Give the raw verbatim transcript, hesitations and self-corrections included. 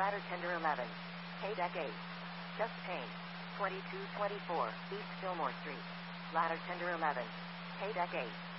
Ladder Tender eleven. Pay Deck eight. Just Paint. twenty-two twenty-four East Fillmore Street. Ladder Tender eleven. Pay Deck eight.